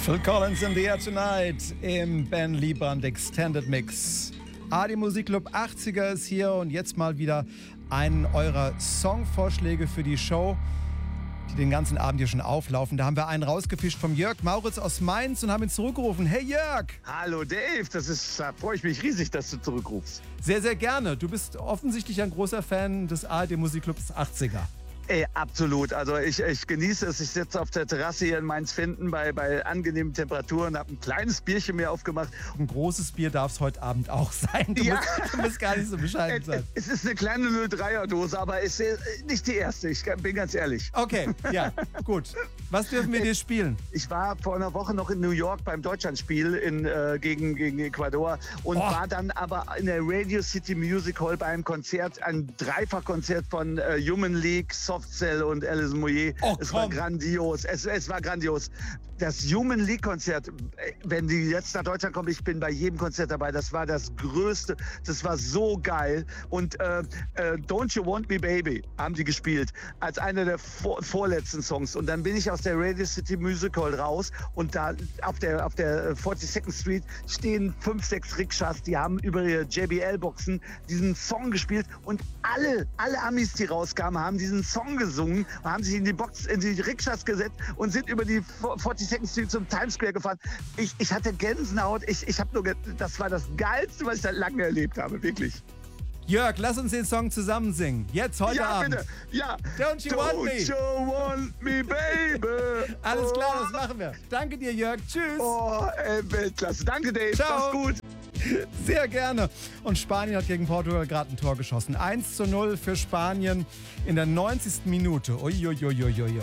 Phil Collins in the Air Tonight im Ben Liebrand Extended Mix. AD Musikclub 80er ist hier und jetzt mal wieder einen eurer Songvorschläge für die Show, die den ganzen Abend hier schon auflaufen. Da haben wir einen rausgefischt vom Jörg Mauritz aus Mainz und haben ihn zurückgerufen. Hey Jörg! Hallo Dave, da freue ich mich riesig, dass du zurückrufst. Sehr, sehr gerne. Du bist offensichtlich ein großer Fan des AD Musikclubs 80er. Absolut. Also ich genieße es. Ich sitze auf der Terrasse hier in Mainz-Finden bei angenehmen Temperaturen, habe ein kleines Bierchen mir aufgemacht. Ein großes Bier darf es heute Abend auch sein. Du musst gar nicht so bescheiden sein. Es ist eine kleine 03er-Dose, aber es ist nicht die erste. Ich bin ganz ehrlich. Okay, ja, gut. Was dürfen wir dir spielen? Ich war vor einer Woche noch in New York beim Deutschlandspiel gegen Ecuador und war dann aber in der Radio City Music Hall bei einem Konzert, ein Dreifachkonzert von Human League, Soft Cell und Alison Moyet. Es war grandios. Es war grandios. Das Human League Konzert, wenn die jetzt nach Deutschland kommen, ich bin bei jedem Konzert dabei. Das war das Größte. Das war so geil. Und Don't You Want Me Baby haben die gespielt als einer der vorletzten Songs. Und dann bin ich aus der Radio City Music Hall raus und da auf der 42nd Street stehen 5, 6 Rikschas, die haben über ihre JBL-Boxen diesen Song gespielt und alle Amis, die rauskamen, haben diesen Song gesungen und haben sich in die Rikschas gesetzt und sind über die 42nd Street zum Times Square gefahren. Ich hatte Gänsehaut. Ich habe das war das Geilste, was ich seit langem erlebt habe, wirklich. Jörg, lass uns den Song zusammen singen. Jetzt, heute Abend. Bitte. Ja, Don't you want me? Don't you want me, baby? Alles klar, das machen wir. Danke dir, Jörg. Tschüss. Weltklasse. Danke, Dave. Ciao. Mach's gut. Sehr gerne. Und Spanien hat gegen Portugal gerade ein Tor geschossen. 1:0 für Spanien in der 90. Minute. Uiuiuiuiui.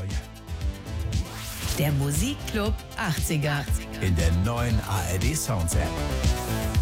Der Musikclub 80er. In der neuen ARD Sounds App.